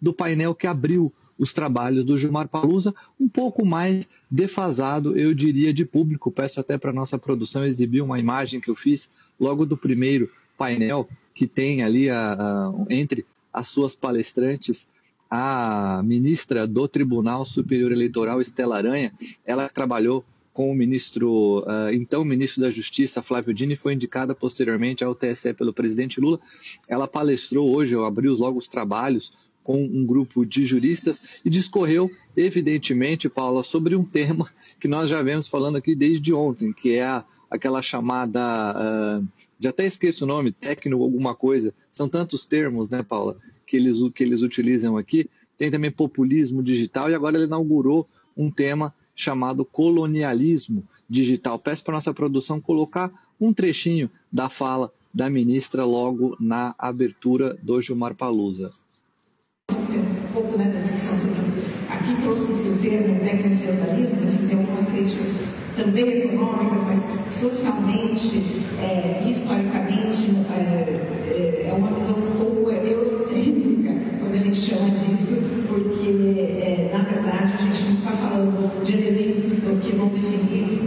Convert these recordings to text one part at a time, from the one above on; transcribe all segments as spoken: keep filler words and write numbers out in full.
do painel que abriu os trabalhos do Gilmar Palusa, um pouco mais defasado, eu diria, de público. Peço até para a nossa produção exibir uma imagem que eu fiz logo do primeiro painel, que tem ali a, a, entre as suas palestrantes a ministra do Tribunal Superior Eleitoral, Estela Aranha. Ela trabalhou com o ministro, uh, então ministro da Justiça, Flávio Dino, e foi indicada posteriormente ao T S E pelo presidente Lula. Ela palestrou hoje, abriu logo os trabalhos com um grupo de juristas e discorreu, evidentemente, Paula, sobre um tema que nós já vemos falando aqui desde ontem, que é a, aquela chamada, uh, já até esqueço o nome, técnico alguma coisa, são tantos termos, né, Paula, que eles, que eles utilizam aqui. Tem também populismo digital e agora ele inaugurou um tema chamado colonialismo digital. Peço para a nossa produção colocar um trechinho da fala da ministra logo na abertura do Gilmar Palusa. Um pouco, né, da discussão sobre... Aqui trouxe-se o termo tecnofeudalismo, enfim, tem algumas críticas também econômicas, mas socialmente é, historicamente é, é uma visão um pouco eurocêntrica quando a gente chama disso, porque é, na verdade a gente não está falando de elementos que vão definir.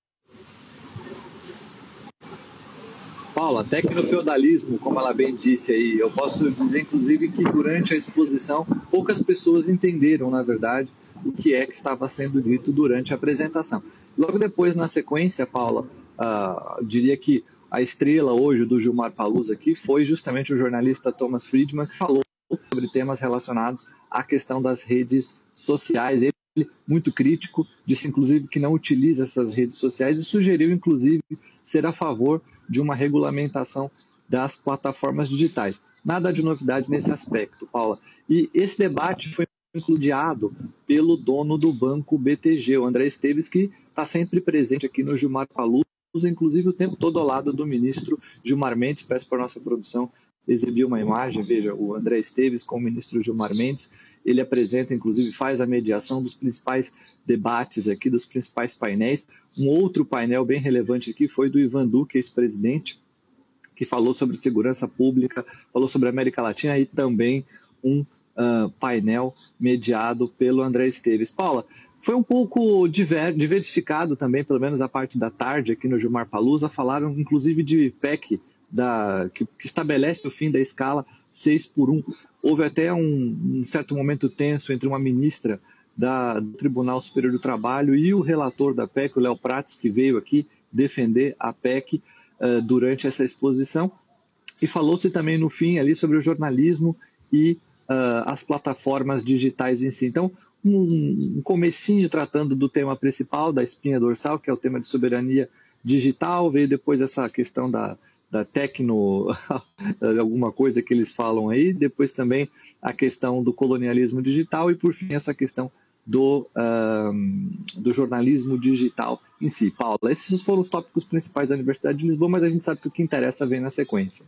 Paula, tecnofeudalismo, como ela bem disse aí, eu posso dizer inclusive que durante a exposição poucas pessoas entenderam, na verdade, o que é que estava sendo dito durante a apresentação. Logo depois, na sequência, Paula, uh, diria que a estrela hoje do Gilmar Palusa aqui foi justamente o jornalista Thomas Friedman, que falou sobre temas relacionados à questão das redes sociais. Ele, muito crítico, disse inclusive que não utiliza essas redes sociais e sugeriu inclusive ser a favor de uma regulamentação das plataformas digitais. Nada de novidade nesse aspecto, Paula. E esse debate foi includiado pelo dono do banco B T G, o André Esteves, que está sempre presente aqui no Gilmar Palusa, inclusive o tempo todo ao lado do ministro Gilmar Mendes. Peço para a nossa produção exibir uma imagem, veja, o André Esteves com o ministro Gilmar Mendes. Ele apresenta, inclusive, faz a mediação dos principais debates aqui, dos principais painéis. Um outro painel bem relevante aqui foi do Ivan Duque, ex-presidente, que falou sobre segurança pública, falou sobre a América Latina, e também um uh, painel mediado pelo André Esteves. Paula, foi um pouco diver, diversificado também, pelo menos a parte da tarde aqui no Gilmar Palusa. Falaram, inclusive, de P E C, da, que, que estabelece o fim da escala seis por um. Houve até um, um certo momento tenso entre uma ministra da, do Tribunal Superior do Trabalho e o relator da P E C, o Léo Prates, que veio aqui defender a P E C uh, durante essa exposição. E falou-se também no fim ali sobre o jornalismo e uh, as plataformas digitais em si. Então, um, um comecinho tratando do tema principal, da espinha dorsal, que é o tema de soberania digital. Veio depois essa questão da da tecno, alguma coisa que eles falam aí, depois também a questão do colonialismo digital e, por fim, essa questão do, um, do jornalismo digital em si. Paula, esses foram os tópicos principais da Universidade de Lisboa, mas a gente sabe que o que interessa vem na sequência.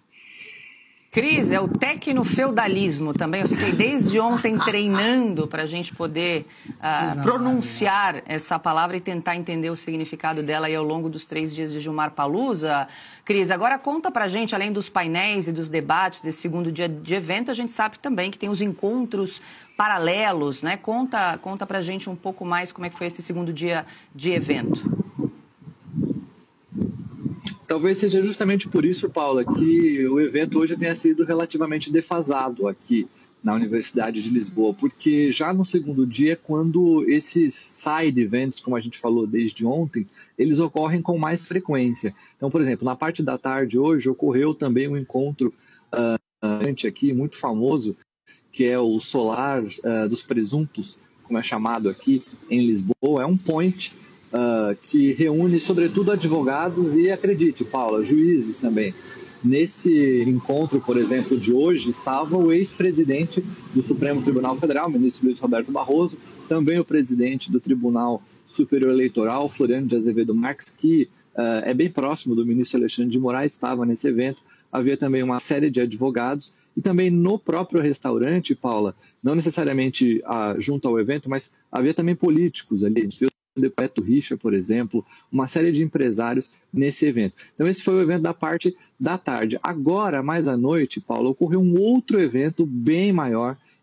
Cris, é o tecnofeudalismo também. Eu fiquei desde ontem treinando para a gente poder uh, pronunciar essa palavra e tentar entender o significado dela aí ao longo dos três dias de Gilmar Palusa. Cris, agora conta para a gente, além dos painéis e dos debates desse segundo dia de evento, a gente sabe também que tem os encontros paralelos, né? Conta, conta para a gente um pouco mais como é que foi esse segundo dia de evento. Talvez seja justamente por isso, Paula, que o evento hoje tenha sido relativamente defasado aqui na Universidade de Lisboa, porque já no segundo dia, quando esses side events, como a gente falou desde ontem, eles ocorrem com mais frequência. Então, por exemplo, na parte da tarde hoje ocorreu também um encontro uh, aqui muito famoso, que é o Solar uh, dos Presuntos, como é chamado aqui em Lisboa. É um point Uh, que reúne, sobretudo, advogados e, acredite, Paula, juízes também. Nesse encontro, por exemplo, de hoje, estava o ex-presidente do Supremo Tribunal Federal, o ministro Luiz Roberto Barroso, também o presidente do Tribunal Superior Eleitoral, Floriano de Azevedo Marques, que uh, é bem próximo do ministro Alexandre de Moraes, estava nesse evento. Havia também uma série de advogados e também no próprio restaurante, Paula, não necessariamente uh, junto ao evento, mas havia também políticos ali, Beto Richa, por exemplo, uma série de empresários nesse evento. Então esse foi o evento da parte da tarde. Agora, mais à noite, Paulo, ocorreu um outro evento bem maior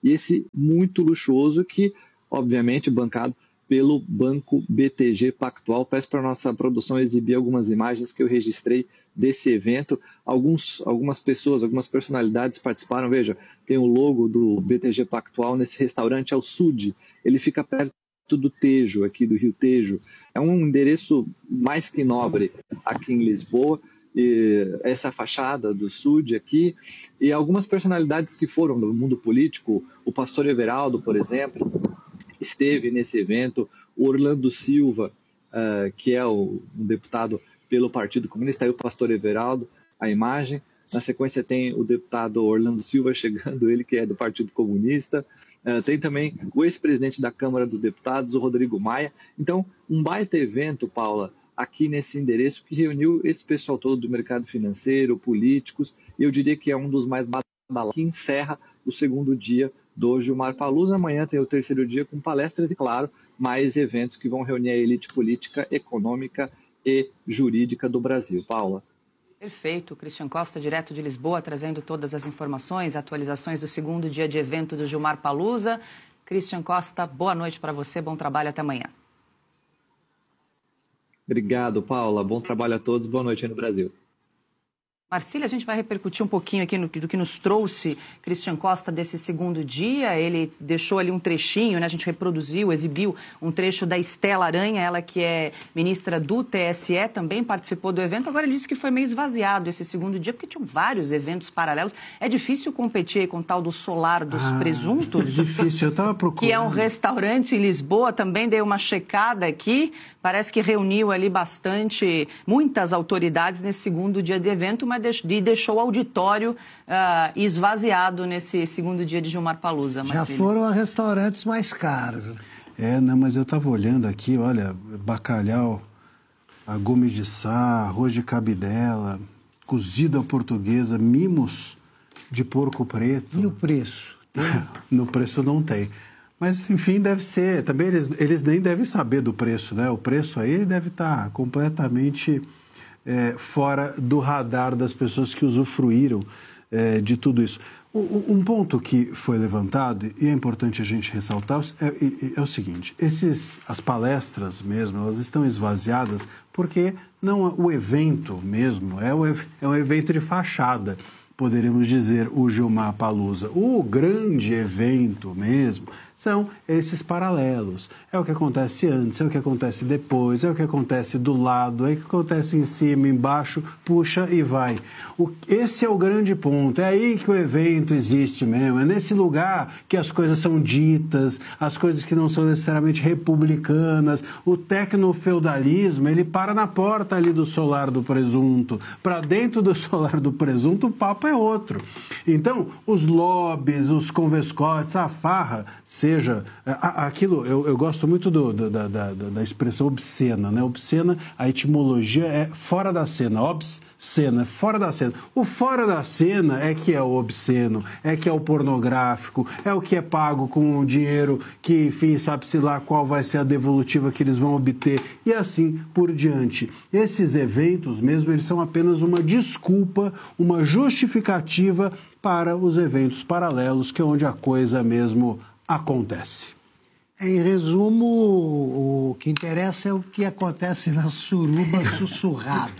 e esse muito luxuoso que, obviamente, bancado pelo Banco B T G Pactual. Peço para a nossa produção exibir algumas imagens que eu registrei desse evento. Alguns, algumas pessoas, algumas personalidades participaram. Veja, tem o logo do B T G Pactual nesse restaurante, é o Sud. Ele fica perto do Tejo, aqui do Rio Tejo. É um endereço mais que nobre aqui em Lisboa. E essa fachada do Sud aqui, e algumas personalidades que foram do mundo político, o pastor Everaldo, por exemplo, esteve nesse evento, o Orlando Silva, uh, que é o, um deputado pelo Partido Comunista, aí o pastor Everaldo, a imagem. Na sequência tem o deputado Orlando Silva chegando, ele que é do Partido Comunista. Uh, tem também o ex-presidente da Câmara dos Deputados, o Rodrigo Maia. Então, um baita evento, Paula, aqui nesse endereço que reuniu esse pessoal todo do mercado financeiro, políticos, e eu diria que é um dos mais badalados, que encerra o segundo dia do Gilmar Palusa. Amanhã tem o terceiro dia com palestras e, claro, mais eventos que vão reunir a elite política, econômica e jurídica do Brasil. Paula. Perfeito. Christian Costa, direto de Lisboa, trazendo todas as informações, atualizações do segundo dia de evento do Gilmar Palusa. Christian Costa, boa noite para você, bom trabalho, até amanhã. Obrigado, Paula. Bom trabalho a todos. Boa noite aí no Brasil. Marcília, a gente vai repercutir um pouquinho aqui no, do que nos trouxe Christian Costa desse segundo dia. Ele deixou ali um trechinho, né? A gente reproduziu, exibiu um trecho da Estela Aranha, ela que é ministra do T S E, também participou do evento. Agora ele disse que foi meio esvaziado esse segundo dia, porque tinham vários eventos paralelos. É difícil competir com o tal do Solar dos ah, Presuntos. É difícil, eu estava procurando. Que é um restaurante em Lisboa, também dei uma checada aqui. Parece que reuniu ali bastante, muitas autoridades nesse segundo dia de evento, mas e deixou o auditório uh, esvaziado nesse segundo dia de Gilmar Palusa. Já foram a restaurantes mais caros. É, não, mas eu estava olhando aqui, olha, bacalhau, a gumes de sá, arroz de cabidela, cozida à portuguesa, mimos de porco preto. E o preço? No preço não tem. Mas, enfim, deve ser. Também eles, eles nem devem saber do preço, né? O preço aí deve estar completamente é, fora do radar das pessoas que usufruíram é, de tudo isso. O, um ponto que foi levantado, e é importante a gente ressaltar, é, é, é o seguinte: esses, as palestras mesmo, elas estão esvaziadas porque não, o evento mesmo é, o, é um evento de fachada. Poderíamos dizer, o Gilmar Palusa. O grande evento mesmo são esses paralelos. É o que acontece antes, é o que acontece depois, é o que acontece do lado, é o que acontece em cima, embaixo, puxa e vai. O, esse é o grande ponto, é aí que o evento existe mesmo, é nesse lugar que as coisas são ditas, as coisas que não são necessariamente republicanas. O tecnofeudalismo, ele para na porta ali do Solar do Presunto. Para dentro do Solar do Presunto, o papo é outro. Então, os lobbies, os convescotes, a farra, seja aquilo, eu, eu gosto muito do, do, da, da, da expressão obscena, né? Obscena, a etimologia é fora da cena, obscena, fora da cena. O fora da cena é que é o obsceno, é que é o pornográfico, é o que é pago com o dinheiro que, enfim, sabe-se lá qual vai ser a devolutiva que eles vão obter, e assim por diante. Esses eventos mesmo, eles são apenas uma desculpa, uma justificativa para os eventos paralelos, que é onde a coisa mesmo acontece. Em resumo, o que interessa é o que acontece na suruba sussurrada.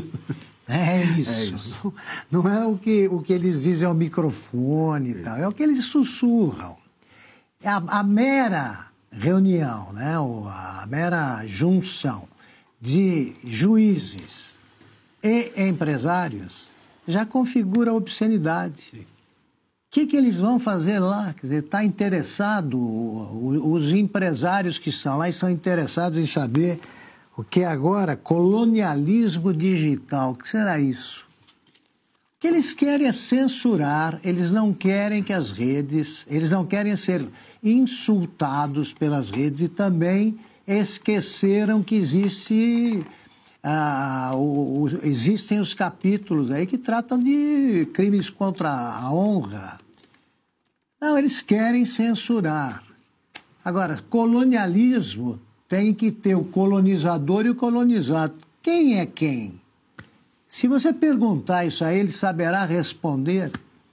É isso. É isso. Não, não é o que, o que eles dizem ao microfone e tal, é o que eles sussurram. A, a mera reunião, né, a mera junção de juízes e empresários já configura a obscenidade. O que, que eles vão fazer lá? Quer dizer, está interessado, os empresários que estão lá estão interessados em saber o que é agora colonialismo digital. O que será isso? O que eles querem é censurar, eles não querem que as redes, eles não querem ser insultados pelas redes e também esqueceram que existe... Ah, o, o, existem os capítulos aí que tratam de crimes contra a honra. Não, eles querem censurar. Agora, colonialismo tem que ter o colonizador e o colonizado. Quem é quem? Se você perguntar isso a ele, saberá responder.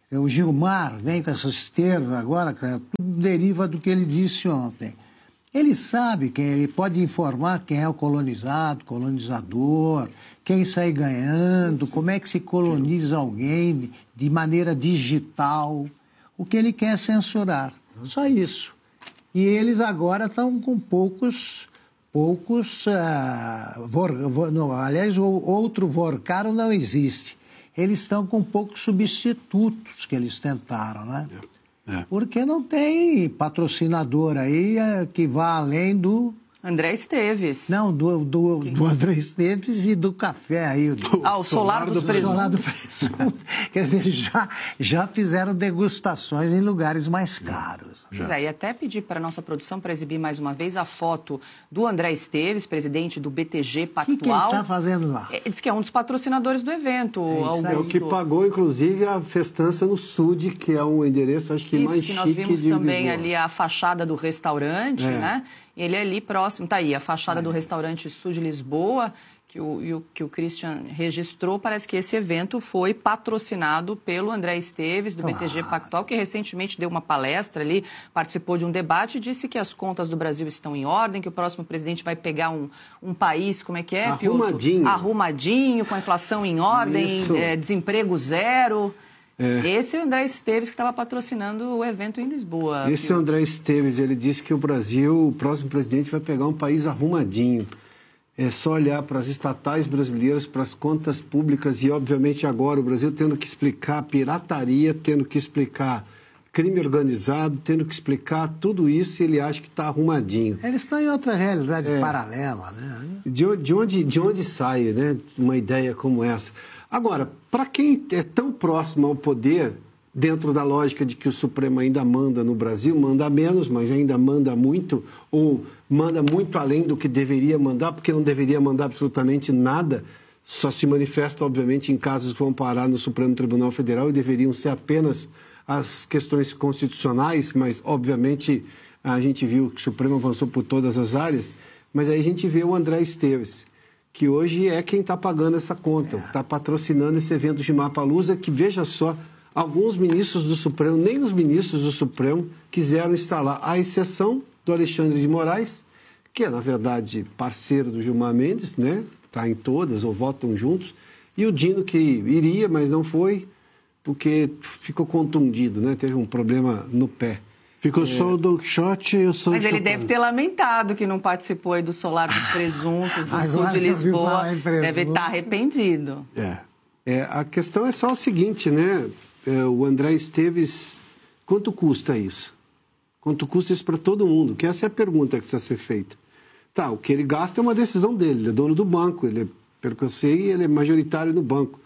O Gilmar vem com essas termos agora, cara, tudo deriva do que ele disse ontem. Ele sabe quem, ele pode informar quem é o colonizado, colonizador, quem sai ganhando, como é que se coloniza alguém de maneira digital. O que ele quer é censurar, só isso. E eles agora estão com poucos, poucos, uh, vor, vor, não, aliás, o outro Vorcaro não existe. Eles estão com poucos substitutos que eles tentaram, né? É. Porque não tem patrocinador aí que vá além do... André Esteves. Não, do, do, do André Esteves e do café aí. Do, ah, o Solar, solar dos Presuntos. Solar do Presunto. Quer dizer, já, já fizeram degustações em lugares mais caros. Pois é, e até pedir para a nossa produção para exibir mais uma vez a foto do André Esteves, presidente do B T G Pactual. O que, que ele está fazendo lá? Ele diz que é um dos patrocinadores do evento. É, é o que pagou, inclusive, a festança no S U D, que é um endereço, acho que Isso, mais que chique nós vimos de também Lisboa. ali a fachada do restaurante, é. né? Ele é ali próximo, tá aí, a fachada é. do restaurante Sul de Lisboa, que o, que o Christian registrou. Parece que esse evento foi patrocinado pelo André Esteves, do ah. B T G Pactual, que recentemente deu uma palestra ali, participou de um debate e disse que as contas do Brasil estão em ordem, que o próximo presidente vai pegar um, um país, como é que é, Arrumadinho. Piotr? Arrumadinho, com a inflação em ordem, é, desemprego zero. É. Esse é o André Esteves que estava patrocinando o evento em Lisboa. Esse é o André Esteves, ele disse que o Brasil, o próximo presidente, vai pegar um país arrumadinho. É só olhar para as estatais brasileiras, para as contas públicas e, obviamente, agora o Brasil tendo que explicar pirataria, tendo que explicar crime organizado, tendo que explicar tudo isso, e ele acha que está arrumadinho. Eles estão em outra realidade é. paralela, né? De, de, onde, de onde sai, né, uma ideia como essa? Agora, para quem é tão próximo ao poder, dentro da lógica de que o Supremo ainda manda no Brasil, manda menos, mas ainda manda muito, ou manda muito além do que deveria mandar, porque não deveria mandar absolutamente nada, só se manifesta, obviamente, em casos que vão parar no Supremo Tribunal Federal e deveriam ser apenas as questões constitucionais, mas, obviamente, a gente viu que o Supremo avançou por todas as áreas, mas aí a gente vê o André Esteves, que hoje é quem está pagando essa conta, está patrocinando esse evento de Mapalooza, que, veja só, alguns ministros do Supremo, nem os ministros do Supremo quiseram estar lá, à exceção do Alexandre de Moraes, que é, na verdade, parceiro do Gilmar Mendes, né? Está em todas, ou votam juntos, e o Dino, que iria, mas não foi, porque ficou contundido, né? Teve um problema no pé. Ficou é. só o Don Quixote e o Sancho. Mas ele deve ter lamentado que não participou aí do Solar dos Presuntos, do Sul de Lisboa. Deve estar arrependido. É. É, a questão é só o seguinte, né? É, o André Esteves, quanto custa isso? Quanto custa isso para todo mundo? Que essa é a pergunta que precisa ser feita. Tá, o que ele gasta é uma decisão dele, ele é dono do banco, ele é, pelo que eu sei, ele é majoritário no banco.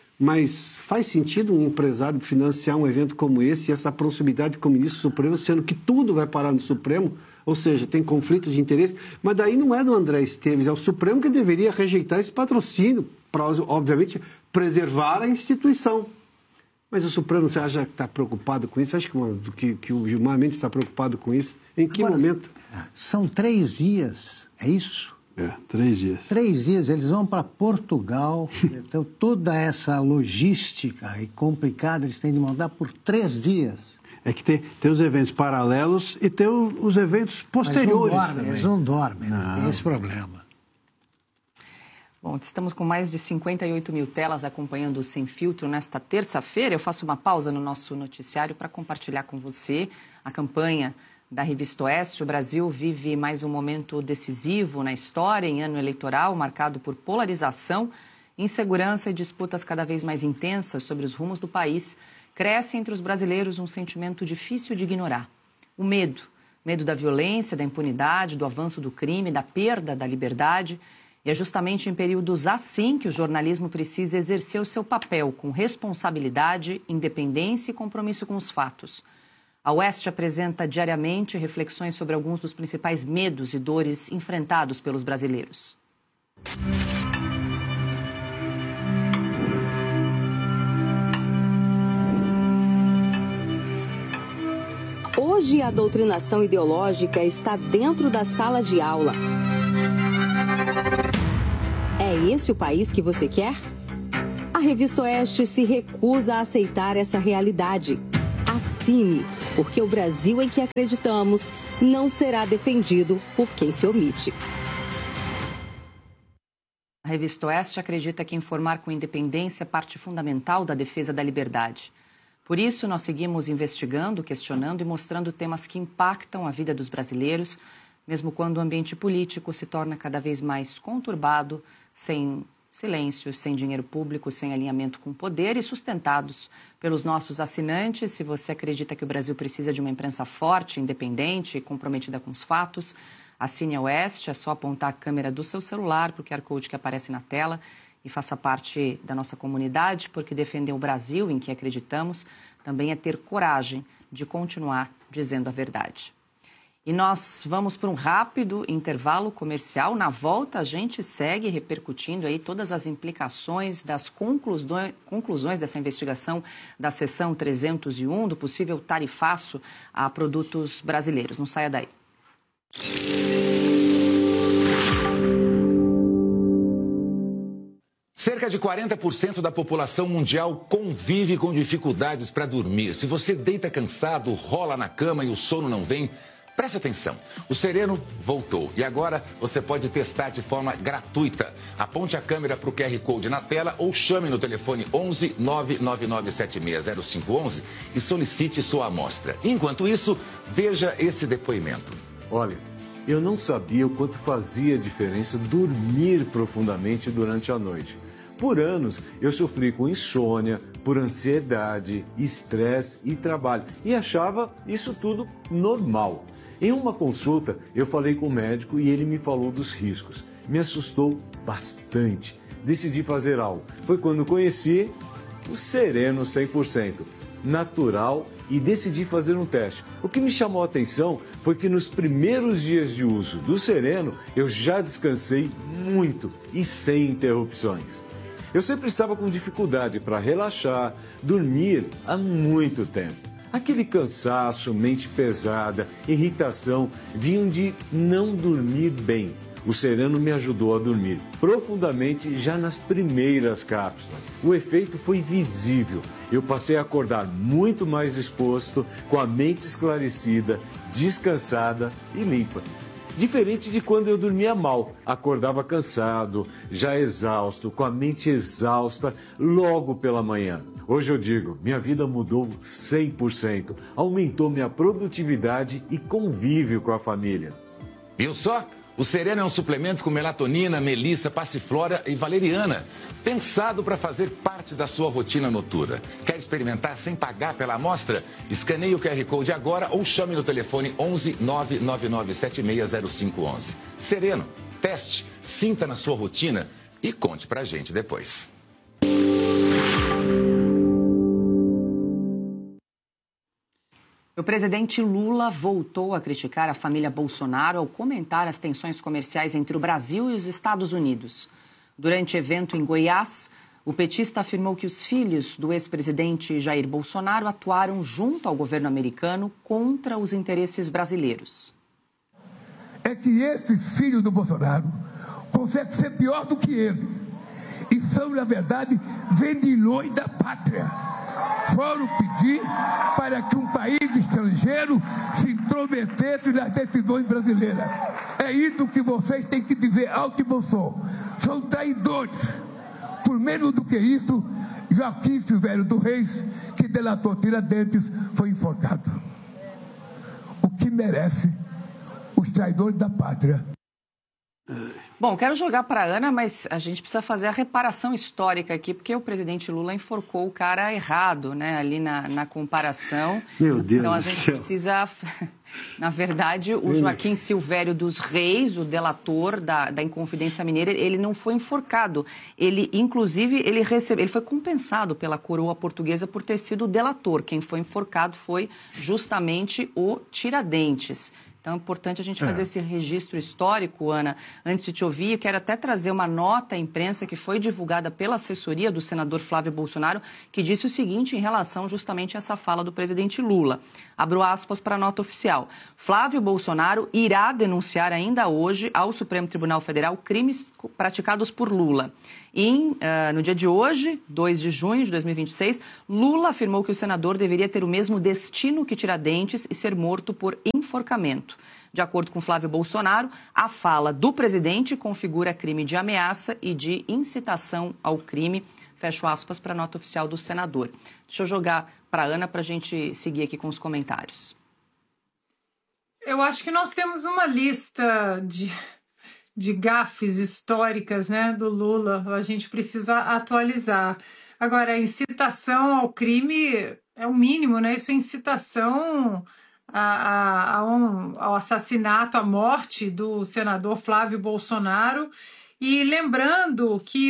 Mas faz sentido um empresário financiar um evento como esse e essa proximidade com o ministro Supremo, sendo que tudo vai parar no Supremo, ou seja, tem conflito de interesse, mas daí não é do André Esteves, é o Supremo que deveria rejeitar esse patrocínio, para, obviamente, preservar a instituição. Mas o Supremo, você acha que está preocupado com isso? Você acha que, mano, que, que o Gilmar Mendes está preocupado com isso? Em que Agora, momento? São três dias, é isso? É, três dias. Três dias, eles vão para Portugal, então toda essa logística e complicada eles têm de montar por três dias. É que tem, tem os eventos paralelos e tem os eventos posteriores. Mas não dormem, eles não dormem, não. Tem esse problema. Bom, estamos com mais de cinquenta e oito mil telas acompanhando o Sem Filtro nesta terça-feira. Eu faço uma pausa no nosso noticiário para compartilhar com você a campanha da Revista Oeste. O Brasil vive mais um momento decisivo na história, em ano eleitoral, marcado por polarização, insegurança e disputas cada vez mais intensas sobre os rumos do país. Cresce entre os brasileiros um sentimento difícil de ignorar: o medo. Medo da violência, da impunidade, do avanço do crime, da perda da liberdade. E é justamente em períodos assim que o jornalismo precisa exercer o seu papel com responsabilidade, independência e compromisso com os fatos. A Oeste apresenta diariamente reflexões sobre alguns dos principais medos e dores enfrentados pelos brasileiros. Hoje a doutrinação ideológica está dentro da sala de aula. É esse o país que você quer? A Revista Oeste se recusa a aceitar essa realidade. Assine, porque o Brasil em que acreditamos não será defendido por quem se omite. A Revista Oeste acredita que informar com independência é parte fundamental da defesa da liberdade. Por isso, nós seguimos investigando, questionando e mostrando temas que impactam a vida dos brasileiros, mesmo quando o ambiente político se torna cada vez mais conturbado, sem silêncios, sem dinheiro público, sem alinhamento com o poder e sustentados pelos nossos assinantes. Se você acredita que o Brasil precisa de uma imprensa forte, independente e comprometida com os fatos, assine a Oeste, é só apontar a câmera do seu celular para o Q R Code que aparece na tela e faça parte da nossa comunidade, porque defender o Brasil em que acreditamos também é ter coragem de continuar dizendo a verdade. E nós vamos para um rápido intervalo comercial. Na volta, a gente segue repercutindo aí todas as implicações das conclusões, conclusões dessa investigação da seção trezentos e um, do possível tarifaço a produtos brasileiros. Não saia daí. Cerca de quarenta por cento da população mundial convive com dificuldades para dormir. Se você deita cansado, rola na cama e o sono não vem, preste atenção. O Sereno voltou e agora você pode testar de forma gratuita. Aponte a câmera para o Q R Code na tela ou chame no telefone onze nove nove nove sete seis zero cinco um um e solicite sua amostra. Enquanto isso, veja esse depoimento. Olha, eu não sabia o quanto fazia diferença dormir profundamente durante a noite. Por anos, eu sofri com insônia, por ansiedade, estresse e trabalho e achava isso tudo normal. Em uma consulta, eu falei com o médico e ele me falou dos riscos. Me assustou bastante. Decidi fazer algo. Foi quando conheci o Sereno cem por cento. Natural, e decidi fazer um teste. O que me chamou a atenção foi que nos primeiros dias de uso do Sereno, eu já descansei muito e sem interrupções. Eu sempre estava com dificuldade para relaxar, dormir há muito tempo. Aquele cansaço, mente pesada, irritação, vinham de não dormir bem. O Sereno me ajudou a dormir profundamente já nas primeiras cápsulas. O efeito foi visível. Eu passei a acordar muito mais disposto, com a mente esclarecida, descansada e limpa. Diferente de quando eu dormia mal, acordava cansado, já exausto, com a mente exausta logo pela manhã. Hoje eu digo, minha vida mudou cem por cento, aumentou minha produtividade e convívio com a família. Viu só? O Sereno é um suplemento com melatonina, melissa, passiflora e valeriana, pensado para fazer parte da sua rotina noturna. Quer experimentar sem pagar pela amostra? Escaneie o Q R Code agora ou chame no telefone onze nove nove nove sete seis zero cinco um um. Sereno, teste, sinta na sua rotina e conte pra gente depois. O presidente Lula voltou a criticar a família Bolsonaro ao comentar as tensões comerciais entre o Brasil e os Estados Unidos. Durante evento em Goiás, o petista afirmou que os filhos do ex-presidente Jair Bolsonaro atuaram junto ao governo americano contra os interesses brasileiros. É que esses filhos do Bolsonaro conseguem ser pior do que ele. E são, na verdade, vendilhões da pátria. Foram pedir para que um país estrangeiro se intrometesse nas decisões brasileiras. É isso que vocês têm que dizer alto e bom som. São traidores. Por menos do que isso, Joaquim Silvério do Reis, que delatou Tiradentes, foi enforcado. O que merece os traidores da pátria. Bom, quero jogar para a Ana, mas a gente precisa fazer a reparação histórica aqui, porque o presidente Lula enforcou o cara errado, né, ali na, na comparação. Meu Deus Então a do gente céu. precisa... Na verdade, o Joaquim Silvério dos Reis, o delator da, da Inconfidência Mineira, ele não foi enforcado. Ele, inclusive, ele, recebe, ele foi compensado pela coroa portuguesa por ter sido o delator. Quem foi enforcado foi justamente o Tiradentes. Então, é importante a gente fazer é. esse registro histórico, Ana. Antes de te ouvir, eu quero até trazer uma nota à imprensa que foi divulgada pela assessoria do senador Flávio Bolsonaro, que disse o seguinte em relação justamente a essa fala do presidente Lula. Abro aspas para a nota oficial. Flávio Bolsonaro irá denunciar ainda hoje ao Supremo Tribunal Federal crimes praticados por Lula. Em, uh, no dia de hoje, dois de junho de dois mil e vinte e seis, Lula afirmou que o senador deveria ter o mesmo destino que Tiradentes e ser morto por enforcamento. De acordo com Flávio Bolsonaro, a fala do presidente configura crime de ameaça e de incitação ao crime. Fecho aspas para a nota oficial do senador. Deixa eu jogar para a Ana para a gente seguir aqui com os comentários. Eu acho que nós temos uma lista de... de gafes históricas, né, do Lula, a gente precisa atualizar. Agora, a incitação ao crime é o mínimo, né? Isso é incitação a, a, a um, ao assassinato, à morte do senador Flávio Bolsonaro. E lembrando que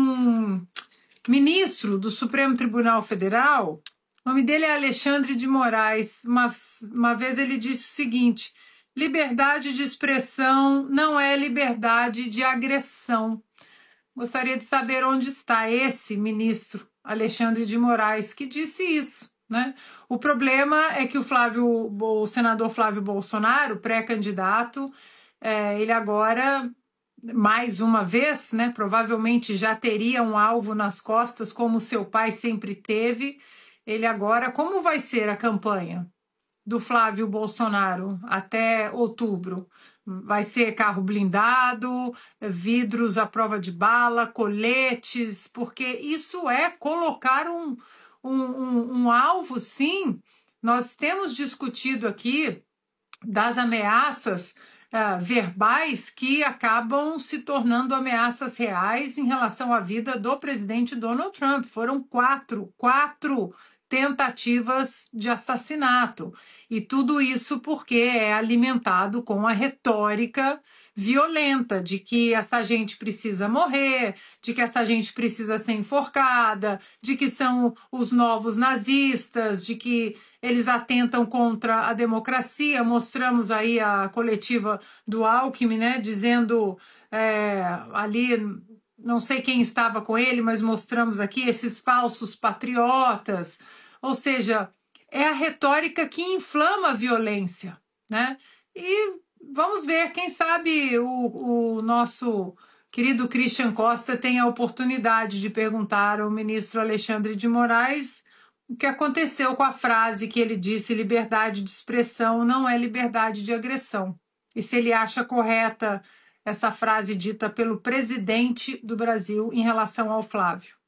um ministro do Supremo Tribunal Federal, o nome dele é Alexandre de Moraes, uma, uma vez ele disse o seguinte: liberdade de expressão não é liberdade de agressão. Gostaria de saber onde está esse ministro Alexandre de Moraes que disse isso, né? O problema é que o, Flávio, o senador Flávio Bolsonaro, pré-candidato, é, ele agora, mais uma vez, né, provavelmente já teria um alvo nas costas, como seu pai sempre teve. Ele agora, como vai ser a campanha do Flávio Bolsonaro até outubro? Vai ser carro blindado, vidros à prova de bala, coletes, porque isso é colocar um, um, um, um alvo, sim. Nós temos discutido aqui das ameaças uh, verbais que acabam se tornando ameaças reais em relação à vida do presidente Donald Trump. Foram quatro, quatro tentativas de assassinato. E tudo isso porque é alimentado com a retórica violenta de que essa gente precisa morrer, de que essa gente precisa ser enforcada, de que são os novos nazistas, de que eles atentam contra a democracia. Mostramos aí a coletiva do Alckmin, né, dizendo é, ali, não sei quem estava com ele, mas mostramos aqui esses falsos patriotas. Ou seja, é a retórica que inflama a violência, né? E vamos ver, quem sabe o, o nosso querido Christian Costa tem a oportunidade de perguntar ao ministro Alexandre de Moraes o que aconteceu com a frase que ele disse: liberdade de expressão não é liberdade de agressão. E se ele acha correta essa frase dita pelo presidente do Brasil em relação ao Flávio.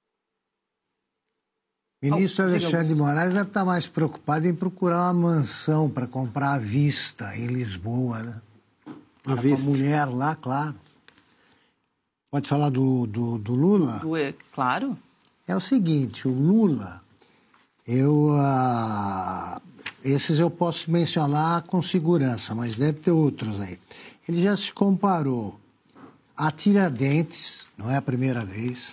O ministro Alexandre de Moraes deve estar mais preocupado em procurar uma mansão para comprar à vista em Lisboa, né? À vista. Com a mulher lá, claro. Pode falar do, do, do Lula? Do, claro. É o seguinte, o Lula, eu, uh, esses eu posso mencionar com segurança, mas deve ter outros aí. Ele já se comparou a Tiradentes, não é a primeira vez,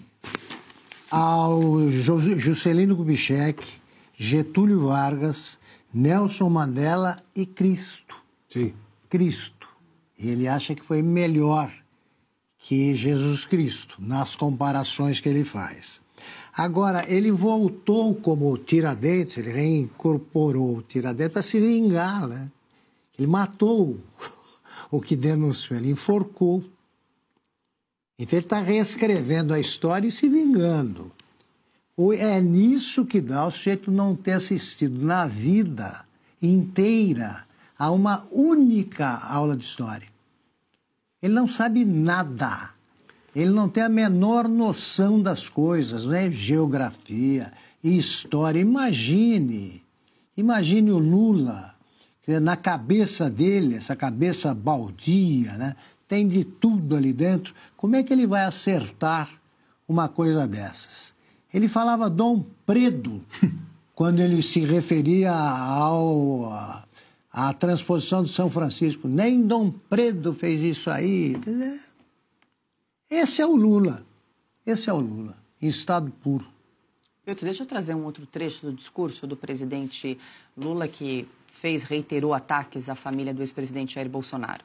ao Juscelino Kubitschek, Getúlio Vargas, Nelson Mandela e Cristo. Sim. Cristo. E ele acha que foi melhor que Jesus Cristo, nas comparações que ele faz. Agora, ele voltou como Tiradentes, ele reincorporou o Tiradentes para se vingar, né? Ele matou o que denunciou, ele enforcou. Então ele está reescrevendo a história e se vingando. É nisso que dá o sujeito não ter assistido na vida inteira a uma única aula de história. Ele não sabe nada. Ele não tem a menor noção das coisas, né? Geografia, história. Imagine, imagine o Lula, na cabeça dele, essa cabeça baldia, né? Tem de tudo ali dentro. Como é que ele vai acertar uma coisa dessas? Ele falava Dom Predo, quando ele se referia ao, a, à transposição de São Francisco. Nem Dom Predo fez isso aí. Esse é o Lula. Esse é o Lula, em estado puro. Piotr, deixa eu trazer um outro trecho do discurso do presidente Lula, que fez, reiterou ataques à família do ex-presidente Jair Bolsonaro.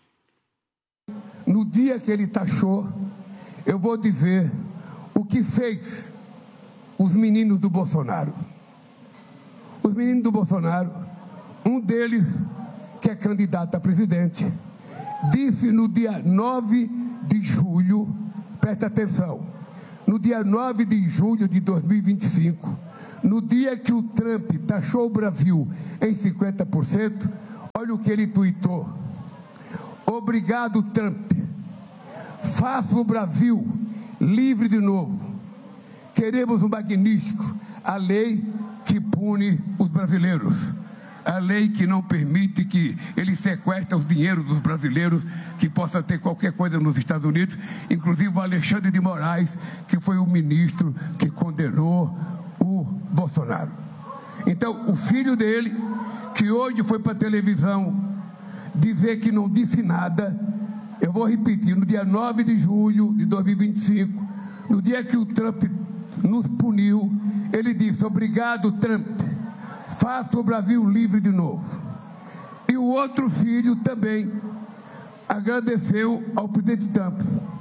No dia que ele taxou, eu vou dizer o que fez os meninos do Bolsonaro. Os meninos do Bolsonaro, um deles, que é candidato a presidente, disse no dia nove de julho presta atenção, no dia nove de julho de dois mil e vinte e cinco, no dia que o Trump taxou o Brasil em cinquenta por cento, olha o que ele tuitou. Obrigado, Trump. Faça o Brasil livre de novo. Queremos um magnífico, a lei que pune os brasileiros. A lei que não permite que ele sequestre o dinheiro dos brasileiros, que possa ter qualquer coisa nos Estados Unidos, inclusive o Alexandre de Moraes, que foi o ministro que condenou o Bolsonaro. Então, o filho dele, que hoje foi para a televisão dizer que não disse nada, eu vou repetir, no dia nove de julho de dois mil e vinte e cinco, no dia que o Trump nos puniu, ele disse: obrigado, Trump, faça o Brasil livre de novo. E o outro filho também agradeceu ao presidente Trump.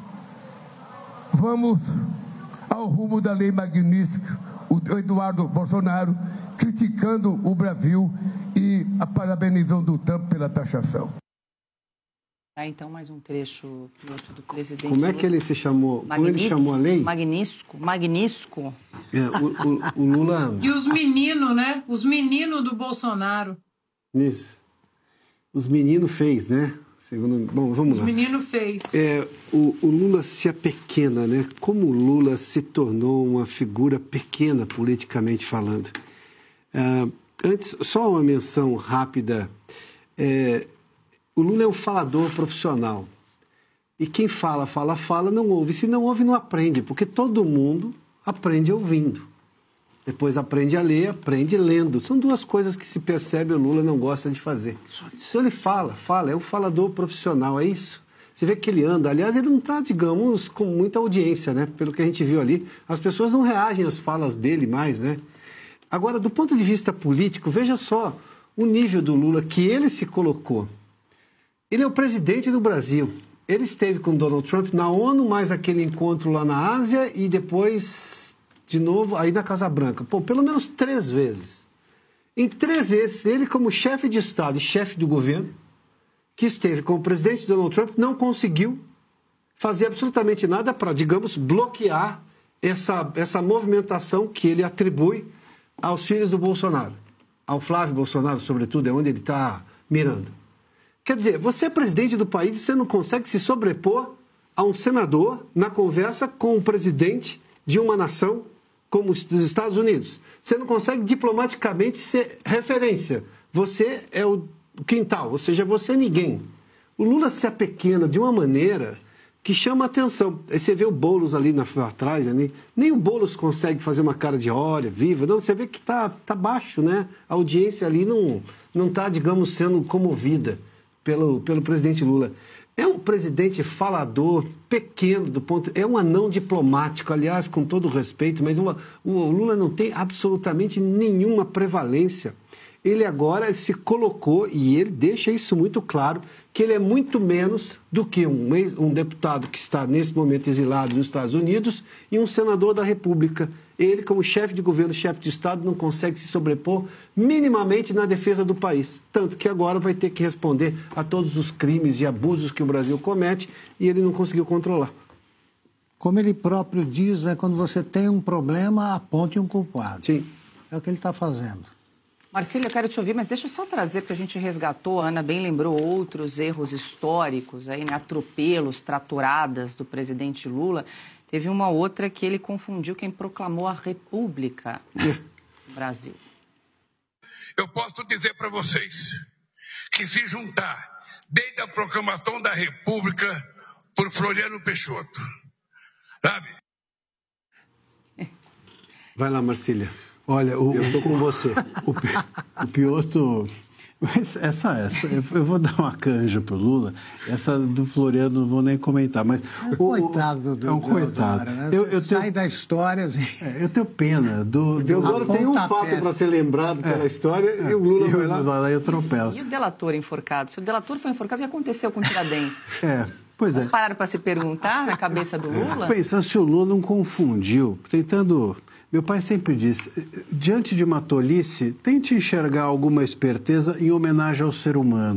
Vamos ao rumo da lei magnífica, o Eduardo Bolsonaro criticando o Brasil e parabenizando o Trump pela taxação. Ah, então, mais um trecho piloto do presidente. Como é que ele se chamou? Como ele chamou a lei? Magnífico. Magnífico. É, o, o, o Lula... E os meninos, né? Os meninos do Bolsonaro. Isso. Os meninos fez, né? Segundo... Bom, vamos os lá. Os meninos fez. É, o, o Lula se apequena, né? Como o Lula se tornou uma figura pequena, politicamente falando. Uh, antes, só uma menção rápida. É, o Lula é um falador profissional. E quem fala, fala, fala, não ouve. Se não ouve, não aprende, porque todo mundo aprende ouvindo. Depois aprende a ler, aprende lendo. São duas coisas que se percebe o Lula não gosta de fazer. Então ele fala, fala, é um falador profissional, é isso. Você vê que ele anda, aliás, ele não está, digamos, com muita audiência, né? Pelo que a gente viu ali, as pessoas não reagem às falas dele mais, né? Agora, do ponto de vista político, veja só o nível do Lula que ele se colocou. Ele é o presidente do Brasil. Ele esteve com Donald Trump na ONU, mais aquele encontro lá na Ásia e depois, de novo, aí na Casa Branca. Pô, pelo menos três vezes. Em três vezes, ele como chefe de Estado e chefe do governo, que esteve com o presidente Donald Trump, não conseguiu fazer absolutamente nada para, digamos, bloquear essa, essa movimentação que ele atribui aos filhos do Bolsonaro. Ao Flávio Bolsonaro, sobretudo, é onde ele está mirando. Quer dizer, você é presidente do país e você não consegue se sobrepor a um senador na conversa com o presidente de uma nação como os Estados Unidos. Você não consegue diplomaticamente ser referência. Você é o quintal, ou seja, você é ninguém. O Lula se apequena de uma maneira que chama a atenção. Aí você vê o Boulos ali na, atrás, ali. Nem o Boulos consegue fazer uma cara de olha, viva. Não, você vê que está tá baixo, né? A audiência ali não não está, digamos, sendo comovida pelo, pelo presidente Lula. É um presidente falador, pequeno do ponto... É um anão diplomático, aliás, com todo o respeito, mas uma, o Lula não tem absolutamente nenhuma prevalência. Ele agora se colocou, e ele deixa isso muito claro, que ele é muito menos do que um, ex, um deputado que está, nesse momento, exilado nos Estados Unidos e um senador da República. Ele, como chefe de governo, chefe de Estado, não consegue se sobrepor minimamente na defesa do país. Tanto que agora vai ter que responder a todos os crimes e abusos que o Brasil comete e ele não conseguiu controlar. Como ele próprio diz, né, quando você tem um problema, aponte um culpado. Sim. É o que ele está fazendo. Marcílio, eu quero te ouvir, mas deixa eu só trazer, porque a gente resgatou, a Ana bem lembrou outros erros históricos, aí, né, atropelos, traturadas do presidente Lula. Teve uma outra que ele confundiu quem proclamou a República no Brasil. Eu posso dizer para vocês que se juntar desde a proclamação da República por Floriano Peixoto, sabe? Vai lá, Marcília. Olha, o, eu estou com você. O, o Pioto... Mas essa, essa, eu vou dar uma canja pro Lula. Essa do Floriano não vou nem comentar, mas... É um coitado do É um coitado. Deodoro, né? eu, eu Sai tenho, da história... Assim. é, eu tenho pena do... O Deodoro do, tem um fato para ser lembrado pela é, história é, e o Lula e vai lá... vai lá e atropela. E o delator enforcado? Se o delator foi enforcado, o que aconteceu com o Tiradentes? É, pois é. Vocês pararam para se perguntar na cabeça do Lula? Pensando se o Lula não confundiu, tentando... Meu pai sempre disse, diante de uma tolice, tente enxergar alguma esperteza em homenagem ao ser humano.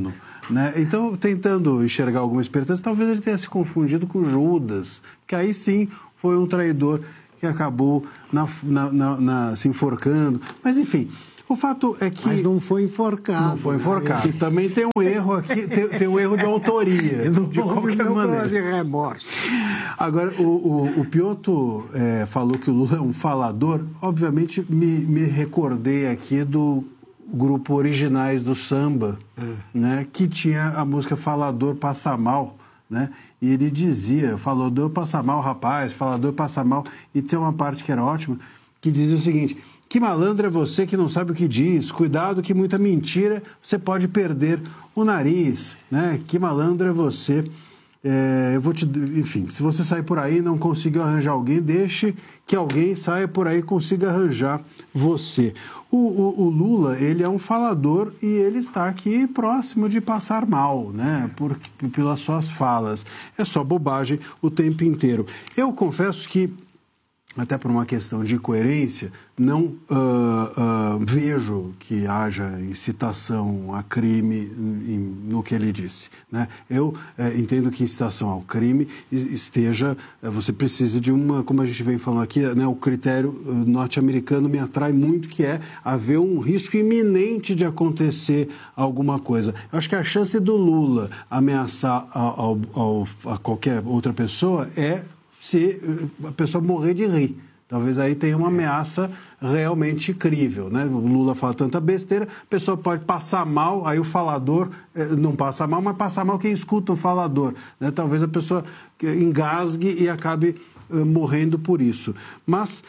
Né? Então, tentando enxergar alguma esperteza, talvez ele tenha se confundido com Judas, que aí sim foi um traidor que acabou na, na, na, na, se enforcando. Mas, enfim, o fato é que... Mas não foi enforcado. Não foi enforcado. Né? Também tem um erro aqui, tem, tem um erro de autoria, não de qualquer maneira. De remorso. Agora, o, o, o Piotr é, falou que o Lula é um falador. Obviamente, me, me recordei aqui do grupo Originais do Samba, hum. né, que tinha a música Falador Passa Mal, né? E ele dizia, falador passa mal, rapaz, falador passa mal. E tem uma parte que era ótima, que dizia o seguinte: que malandro é você que não sabe o que diz, cuidado que muita mentira você pode perder o nariz, né? Que malandro é você. É, eu vou te, enfim, se você sair por aí e não conseguiu arranjar alguém, deixe que alguém saia por aí e consiga arranjar você. O, o, o Lula, ele é um falador e ele está aqui próximo de passar mal, né, por, pelas suas falas. É só bobagem o tempo inteiro. Eu confesso que, até por uma questão de coerência, não uh, uh, vejo que haja incitação a crime em, no que ele disse, né? Eu uh, entendo que incitação ao crime esteja, uh, você precisa de uma, como a gente vem falando aqui, né, o critério uh, norte-americano me atrai muito, que é haver um risco iminente de acontecer alguma coisa. Eu acho que a chance do Lula ameaçar ao, ao, a qualquer outra pessoa é se a pessoa morrer de rir. Talvez aí tenha uma ameaça realmente crível, né? O Lula fala tanta besteira, a pessoa pode passar mal, aí o falador eh, não passa mal, mas passa mal quem escuta o falador, né? Talvez a pessoa engasgue e acabe eh, morrendo por isso. Mas,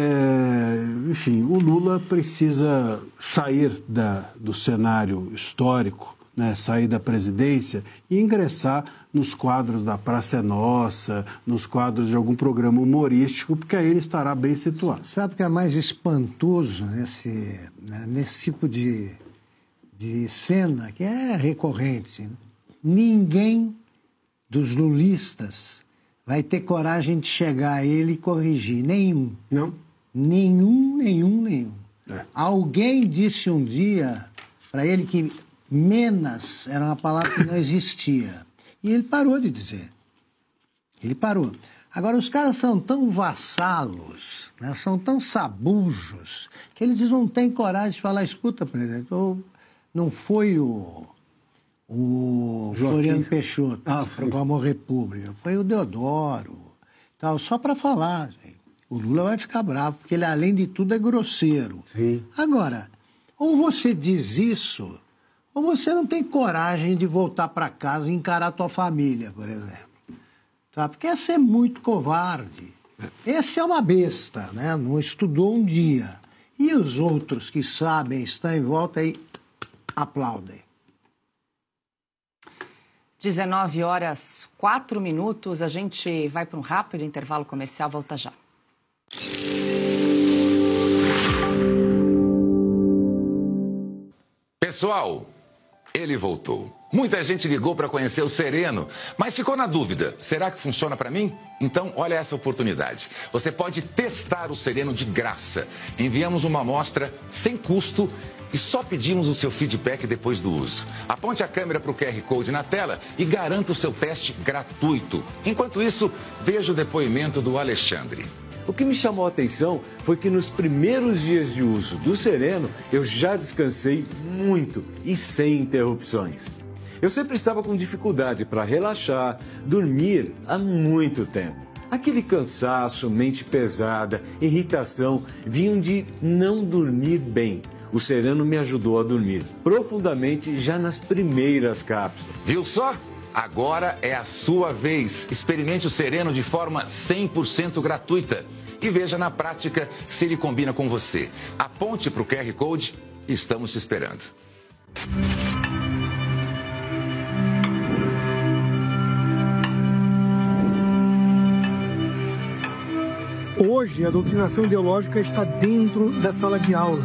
eh, enfim, o Lula precisa sair da, do cenário histórico, né, sair da presidência e ingressar nos quadros da Praça é Nossa, nos quadros de algum programa humorístico, porque aí ele estará bem situado. Sabe o que é mais espantoso nesse, né, nesse tipo de, de cena, que é recorrente? Né? Ninguém dos lulistas vai ter coragem de chegar a ele e corrigir. Nenhum. Não? Nenhum, nenhum, nenhum. É. Alguém disse um dia para ele que menas era uma palavra que não existia. E ele parou de dizer. Ele parou. Agora, os caras são tão vassalos, né, são tão sabujos, que eles não têm coragem de falar: escuta, presidente, ou não foi o, o Floriano Peixoto ah, que proclamou República, foi o Deodoro, tal, só para falar. Gente. O Lula vai ficar bravo, porque ele, além de tudo, é grosseiro. Sim. Agora, ou você diz isso, ou você não tem coragem de voltar para casa e encarar a tua família, por exemplo. Tá? Porque esse é muito covarde. Esse é uma besta, né? Não estudou um dia. E os outros que sabem, estão em volta e aplaudem. dezenove horas, quatro minutos. A gente vai para um rápido intervalo comercial. Volta já. Pessoal, ele voltou. Muita gente ligou para conhecer o Sereno, mas ficou na dúvida: será que funciona para mim? Então, olha essa oportunidade. Você pode testar o Sereno de graça. Enviamos uma amostra sem custo e só pedimos o seu feedback depois do uso. Aponte a câmera para o Q R Code na tela e garanta o seu teste gratuito. Enquanto isso, veja o depoimento do Alexandre. O que me chamou a atenção foi que nos primeiros dias de uso do Sereno, eu já descansei muito e sem interrupções. Eu sempre estava com dificuldade para relaxar, dormir há muito tempo. Aquele cansaço, mente pesada, irritação, vinham de não dormir bem. O Sereno me ajudou a dormir profundamente já nas primeiras cápsulas. Viu só? Agora é a sua vez. Experimente o Sereno de forma cem por cento gratuita e veja na prática se ele combina com você. Aponte para o Q R Code e estamos te esperando. Hoje, a doutrinação ideológica está dentro da sala de aula.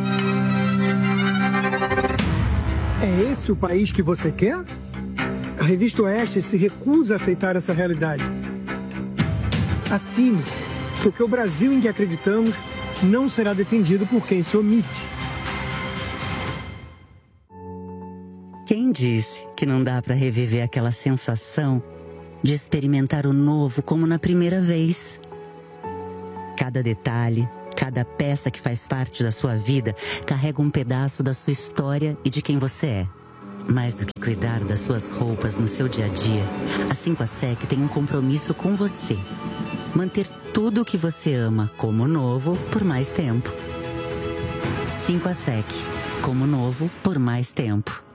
É esse o país que você quer? A revista Oeste se recusa a aceitar essa realidade. Assine, porque o Brasil em que acreditamos não será defendido por quem se omite. Quem disse que não dá para reviver aquela sensação de experimentar o novo como na primeira vez? Cada detalhe, cada peça que faz parte da sua vida carrega um pedaço da sua história e de quem você é. Mais do que cuidar das suas roupas no seu dia a dia, a cinco A S E C tem um compromisso com você. Manter tudo o que você ama como novo por mais tempo. cinco A S E C, como novo por mais tempo.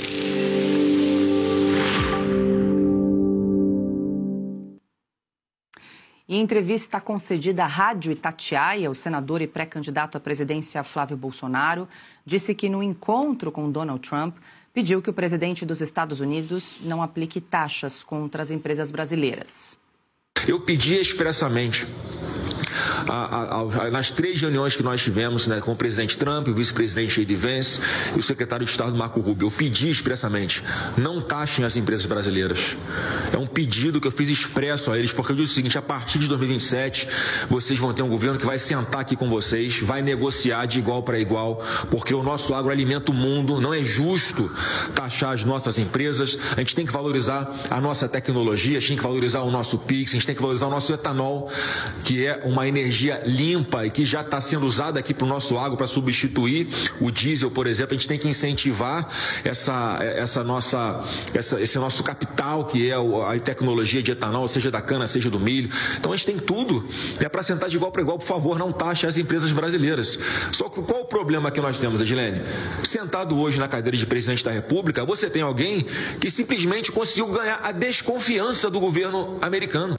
Em entrevista concedida à Rádio Itatiaia, o senador e pré-candidato à presidência Flávio Bolsonaro disse que no encontro com Donald Trump pediu que o presidente dos Estados Unidos não aplique taxas contra as empresas brasileiras. Eu pedi expressamente, a, a, a, nas três reuniões que nós tivemos, né, com o presidente Trump, o vice-presidente J D Vance e o secretário de Estado Marco Rubio, eu pedi expressamente, não taxem as empresas brasileiras. É um pedido que eu fiz expresso a eles, porque eu disse o seguinte: a partir de dois mil e vinte e sete, vocês vão ter um governo que vai sentar aqui com vocês, vai negociar de igual para igual, porque o nosso agro alimenta o mundo, não é justo taxar as nossas empresas, a gente tem que valorizar a nossa tecnologia, a gente tem que valorizar o nosso Pix, a gente tem que valorizar o nosso etanol, que é uma energia limpa e que já está sendo usada aqui para o nosso agro para substituir o diesel, por exemplo. A gente tem que incentivar essa, essa nossa, essa, esse nosso capital, que é a tecnologia de etanol, seja da cana, seja do milho. Então a gente tem tudo, é para sentar de igual para igual. Por favor, não taxe as empresas brasileiras. Só que qual o problema que nós temos, Edilene? Sentado hoje na cadeira de presidente da República, você tem alguém que simplesmente conseguiu ganhar a desconfiança do governo americano.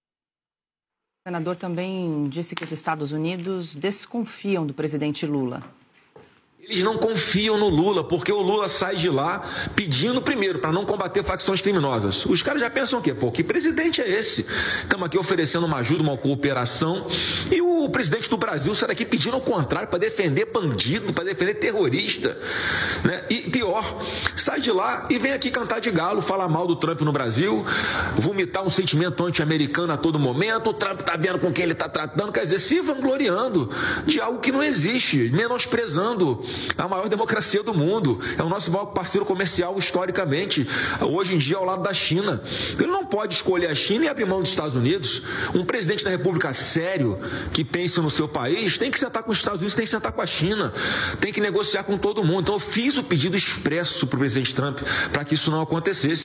O senador também disse que os Estados Unidos desconfiam do presidente Lula. Eles não confiam no Lula, porque o Lula sai de lá pedindo, primeiro, para não combater facções criminosas. Os caras já pensam o quê? Pô, que presidente é esse? Estamos aqui oferecendo uma ajuda, uma cooperação, e o presidente do Brasil sai daqui pedindo o contrário, para defender bandido, para defender terrorista. Né? E pior, sai de lá e vem aqui cantar de galo, falar mal do Trump no Brasil, vomitar um sentimento anti-americano a todo momento, o Trump está vendo com quem ele está tratando, quer dizer, se vangloriando de algo que não existe, menosprezando a maior democracia do mundo, é o nosso maior parceiro comercial historicamente, hoje em dia ao lado da China. Ele não pode escolher a China e abrir mão dos Estados Unidos. Um presidente da República sério, que pensa no seu país, tem que sentar com os Estados Unidos, tem que sentar com a China, tem que negociar com todo mundo. Então eu fiz o pedido expresso para o presidente Trump para que isso não acontecesse.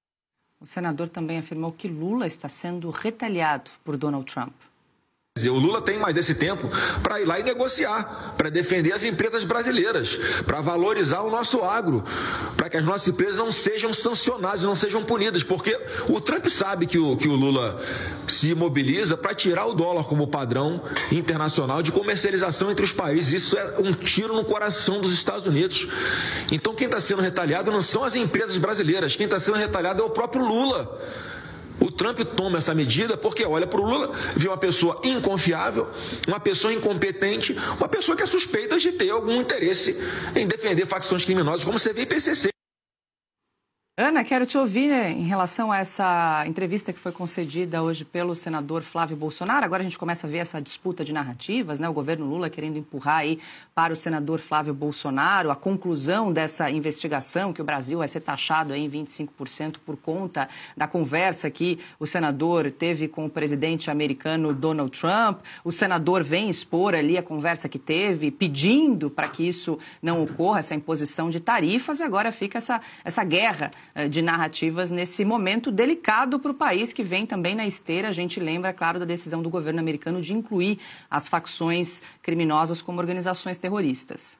O senador também afirmou que Lula está sendo retaliado por Donald Trump. O Lula tem mais esse tempo para ir lá e negociar, para defender as empresas brasileiras, para valorizar o nosso agro, para que as nossas empresas não sejam sancionadas, não sejam punidas, porque o Trump sabe que o, que o Lula se mobiliza para tirar o dólar como padrão internacional de comercialização entre os países. Isso é um tiro no coração dos Estados Unidos. Então quem está sendo retaliado não são as empresas brasileiras, quem está sendo retaliado é o próprio Lula. O Trump toma essa medida porque olha para o Lula, vê uma pessoa inconfiável, uma pessoa incompetente, uma pessoa que é suspeita de ter algum interesse em defender facções criminosas, como C V e P C C. Ana, quero te ouvir, né, em relação a essa entrevista que foi concedida hoje pelo senador Flávio Bolsonaro. Agora a gente começa a ver essa disputa de narrativas, né? O governo Lula querendo empurrar aí para o senador Flávio Bolsonaro a conclusão dessa investigação, que o Brasil vai ser taxado aí em vinte e cinco por cento por conta da conversa que o senador teve com o presidente americano Donald Trump. O senador vem expor ali a conversa que teve, pedindo para que isso não ocorra, essa imposição de tarifas, e agora fica essa, essa guerra de narrativas nesse momento delicado para o país, que vem também na esteira. A gente lembra, claro, da decisão do governo americano de incluir as facções criminosas como organizações terroristas.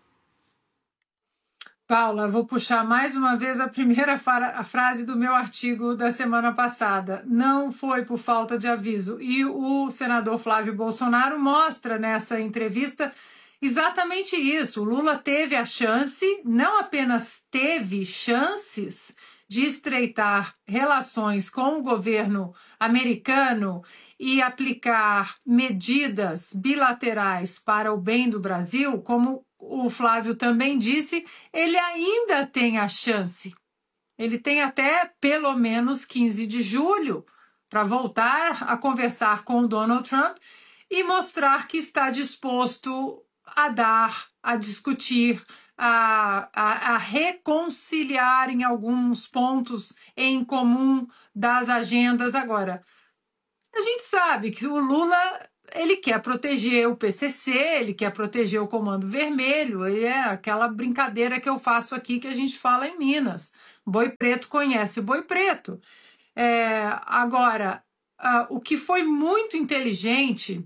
Paula, vou puxar mais uma vez a primeira a frase do meu artigo da semana passada. Não foi por falta de aviso. E o senador Flávio Bolsonaro mostra nessa entrevista exatamente isso. O Lula teve a chance, não apenas teve chances de estreitar relações com o governo americano e aplicar medidas bilaterais para o bem do Brasil, como o Flávio também disse, ele ainda tem a chance. Ele tem até pelo menos quinze de julho para voltar a conversar com o Donald Trump e mostrar que está disposto a dar, a discutir a, a, a reconciliar em alguns pontos em comum das agendas. Agora, a gente sabe que o Lula, ele quer proteger o P C C, ele quer proteger o Comando Vermelho, e é aquela brincadeira que eu faço aqui que a gente fala em Minas. Boi preto conhece boi preto. É, agora, uh, o que foi muito inteligente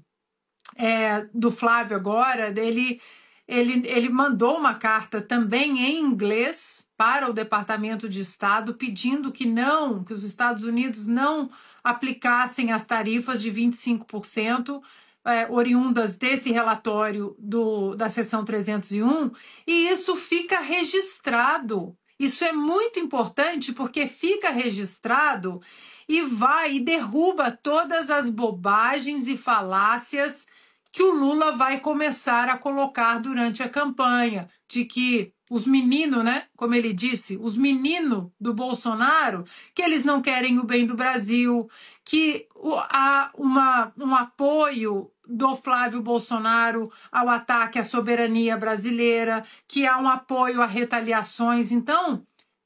é, do Flávio agora, ele, ele, ele mandou uma carta também em inglês para o Departamento de Estado, pedindo que não, que os Estados Unidos não aplicassem as tarifas de vinte e cinco por cento é, oriundas desse relatório do, da seção trezentos e um, e isso fica registrado. Isso é muito importante porque fica registrado e vai e derruba todas as bobagens e falácias que o Lula vai começar a colocar durante a campanha, de que os meninos, né, como ele disse, os meninos do Bolsonaro, que eles não querem o bem do Brasil, que há uma, um apoio do Flávio Bolsonaro ao ataque à soberania brasileira, que há um apoio a retaliações. Então,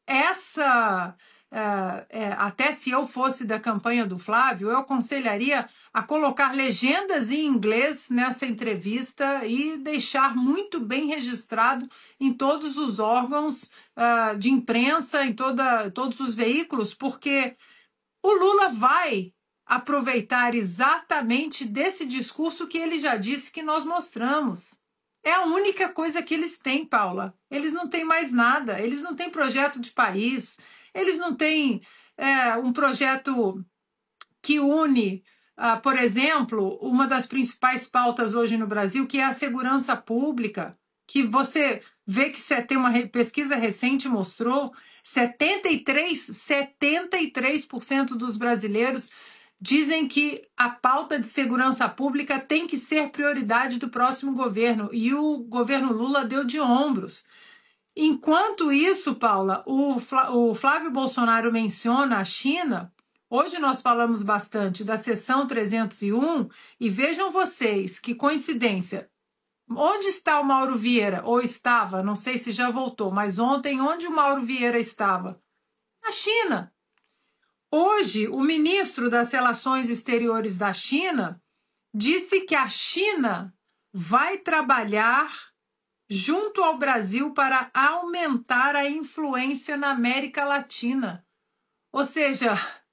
essa... É, é, até se eu fosse da campanha do Flávio, eu aconselharia a colocar legendas em inglês nessa entrevista e deixar muito bem registrado em todos os órgãos uh, de imprensa, em toda, todos os veículos, porque o Lula vai aproveitar exatamente desse discurso que ele já disse que nós mostramos. É a única coisa que eles têm, Paula. Eles não têm mais nada, eles não têm projeto de país. Eles não têm é, um projeto que une, uh, por exemplo, uma das principais pautas hoje no Brasil, que é a segurança pública, que você vê que tem uma pesquisa recente mostrou, setenta e três por cento dos brasileiros dizem que a pauta de segurança pública tem que ser prioridade do próximo governo, e o governo Lula deu de ombros. Enquanto isso, Paula, o Flávio Bolsonaro menciona a China. Hoje nós falamos bastante da seção trezentos e um e vejam vocês que coincidência. Onde está o Mauro Vieira? Ou estava, não sei se já voltou, mas ontem onde o Mauro Vieira estava? Na China. Hoje, o ministro das Relações Exteriores da China disse que a China vai trabalhar junto ao Brasil para aumentar a influência na América Latina. Ou seja,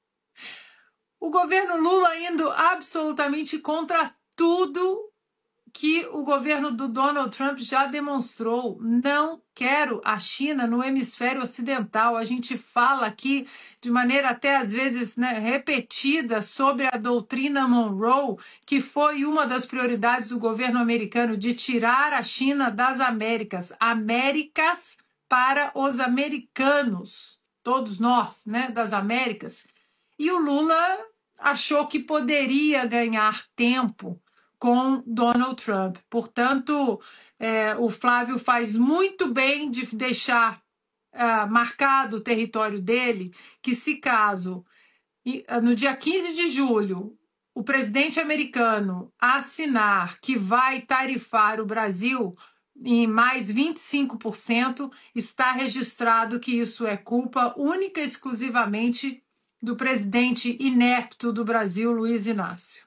o governo Lula indo absolutamente contra tudo que o governo do Donald Trump já demonstrou. Não quero a China no hemisfério ocidental. A gente fala aqui de maneira até às vezes, né, repetida sobre a doutrina Monroe, que foi uma das prioridades do governo americano de tirar a China das Américas. Américas para os americanos, todos nós, né, das Américas. E o Lula achou que poderia ganhar tempo com Donald Trump. Portanto, é, o Flávio faz muito bem de deixar é, marcado o território dele, que se caso, no dia quinze de julho, o presidente americano assinar que vai tarifar o Brasil em mais vinte e cinco por cento, está registrado que isso é culpa única e exclusivamente do presidente inepto do Brasil, Luiz Inácio.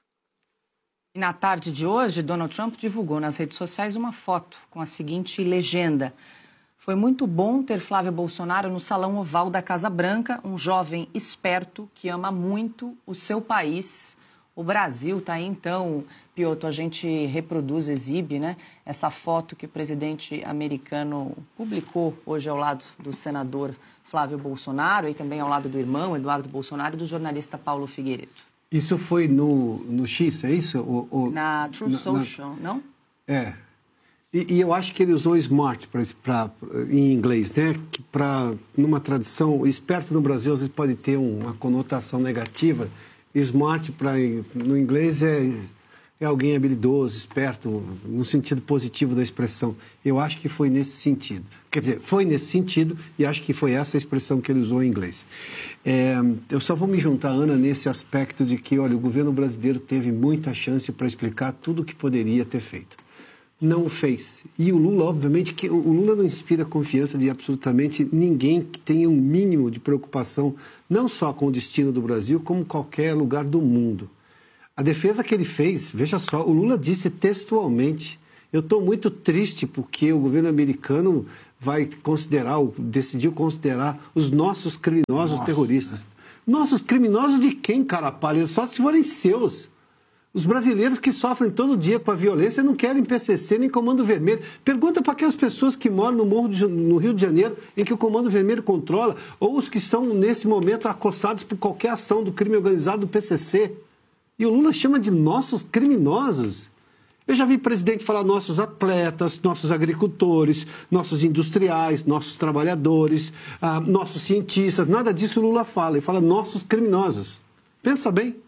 E na tarde de hoje, Donald Trump divulgou nas redes sociais uma foto com a seguinte legenda: foi muito bom ter Flávio Bolsonaro no Salão Oval da Casa Branca, um jovem esperto que ama muito o seu país, o Brasil. Tá aí então, Piotr, a gente reproduz, exibe, né, essa foto que o presidente americano publicou hoje ao lado do senador Flávio Bolsonaro e também ao lado do irmão Eduardo Bolsonaro e do jornalista Paulo Figueiredo. Isso foi no, no X, é isso? O, o, na Truth na, Social, na... não? É. E, e eu acho que ele usou smart pra, pra, em inglês, né? Que pra, numa tradução, esperto no Brasil às vezes pode ter uma conotação negativa. Smart pra, no inglês é, é alguém habilidoso, esperto, no sentido positivo da expressão. Eu acho que foi nesse sentido. Quer dizer, foi nesse sentido e acho que foi essa a expressão que ele usou em inglês. É, eu só vou me juntar, Ana, nesse aspecto de que, olha, o governo brasileiro teve muita chance para explicar tudo o que poderia ter feito. não o fez. E o Lula, obviamente, que o Lula não inspira confiança de absolutamente ninguém que tenha um mínimo de preocupação, não só com o destino do Brasil, como qualquer lugar do mundo. A defesa que ele fez, veja só, o Lula disse textualmente: eu estou muito triste porque o governo americano vai considerar, decidiu considerar os nossos criminosos Nossa. terroristas. Nossos criminosos de quem, cara pálida? Só se forem seus. Os brasileiros que sofrem todo dia com a violência não querem P C C nem Comando Vermelho. Pergunta para aquelas pessoas que moram no, Morro de, no Rio de Janeiro, em que o Comando Vermelho controla, ou os que estão, nesse momento, acossados por qualquer ação do crime organizado do P C C. E o Lula chama de nossos criminosos. Eu já vi presidente falar nossos atletas, nossos agricultores, nossos industriais, nossos trabalhadores, ah, nossos cientistas. Nada disso o Lula fala. Ele fala nossos criminosos. Pensa bem.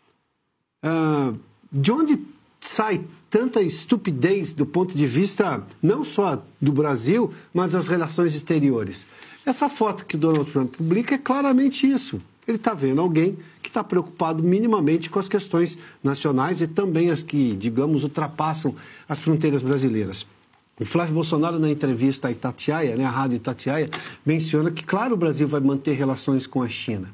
Ah, de onde sai tanta estupidez do ponto de vista não só do Brasil, mas das relações exteriores? Essa foto que Donald Trump publica é claramente isso. Ele está vendo alguém que está preocupado minimamente com as questões nacionais e também as que, digamos, ultrapassam as fronteiras brasileiras. O Flávio Bolsonaro, na entrevista à Itatiaia, né, a Rádio Itatiaia, menciona que, claro, o Brasil vai manter relações com a China.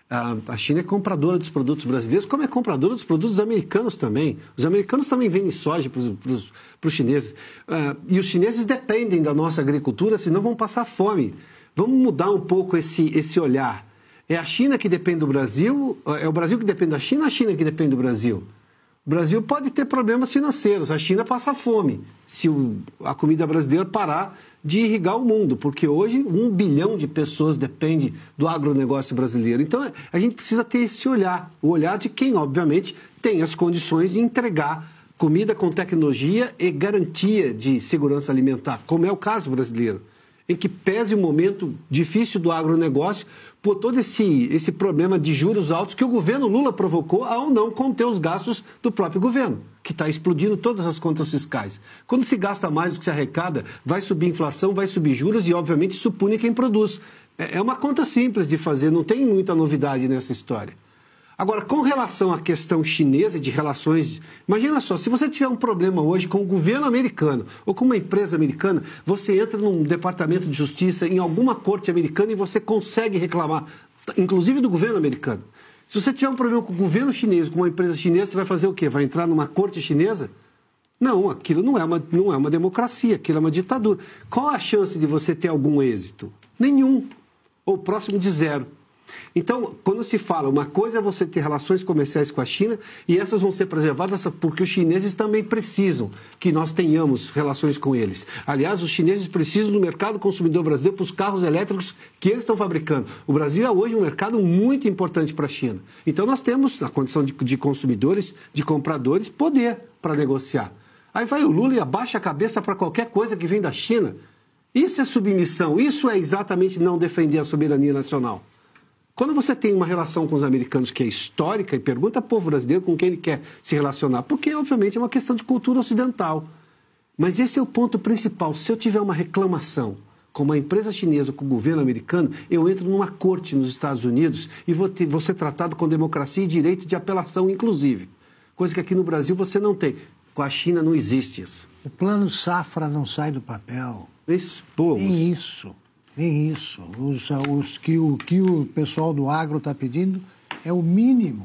A China é compradora dos produtos brasileiros, como é compradora dos produtos americanos também. Os americanos também vendem soja para os chineses. E os chineses dependem da nossa agricultura, senão vão passar fome. Vamos mudar um pouco esse, esse olhar. É a China que depende do Brasil? É o Brasil que depende da China ou a China que depende do Brasil? O Brasil pode ter problemas financeiros, a China passa fome se o, a comida brasileira parar de irrigar o mundo, porque hoje um bilhão de pessoas depende do agronegócio brasileiro. Então a gente precisa ter esse olhar, o olhar de quem, obviamente, tem as condições de entregar comida com tecnologia e garantia de segurança alimentar, como é o caso brasileiro, em que pese o momento difícil do agronegócio por todo esse, esse problema de juros altos que o governo Lula provocou ao não conter os gastos do próprio governo, que está explodindo todas as contas fiscais. Quando se gasta mais do que se arrecada, vai subir a inflação, vai subir juros e, obviamente, isso pune quem produz. É uma conta simples de fazer, não tem muita novidade nessa história. Agora, com relação à questão chinesa e de relações... Imagina só, se você tiver um problema hoje com o governo americano ou com uma empresa americana, você entra num departamento de justiça, em alguma corte americana e você consegue reclamar, inclusive do governo americano. Se você tiver um problema com o governo chinês, com uma empresa chinesa, você vai fazer o quê? Vai entrar numa corte chinesa? Não, aquilo não é uma, não é uma democracia, aquilo é uma ditadura. Qual a chance de você ter algum êxito? Nenhum, ou próximo de zero. Então, quando se fala, uma coisa é você ter relações comerciais com a China e essas vão ser preservadas porque os chineses também precisam que nós tenhamos relações com eles. Aliás, os chineses precisam do mercado consumidor brasileiro para os carros elétricos que eles estão fabricando. O Brasil é hoje um mercado muito importante para a China. Então, nós temos, na condição de, de consumidores, de compradores, poder para negociar. Aí vai o Lula e abaixa a cabeça para qualquer coisa que vem da China. Isso é submissão, isso é exatamente não defender a soberania nacional. Quando você tem uma relação com os americanos que é histórica e pergunta ao povo brasileiro com quem ele quer se relacionar, porque, obviamente, é uma questão de cultura ocidental. Mas esse é o ponto principal. Se eu tiver uma reclamação com uma empresa chinesa, com o governo americano, eu entro numa corte nos Estados Unidos e vou, ter, vou ser tratado com democracia e direito de apelação, inclusive. Coisa que aqui no Brasil você não tem. Com a China não existe isso. O plano safra não sai do papel. Isso, pô. Nem isso. Nem isso. Os, os que, o que o pessoal do agro está pedindo é o mínimo.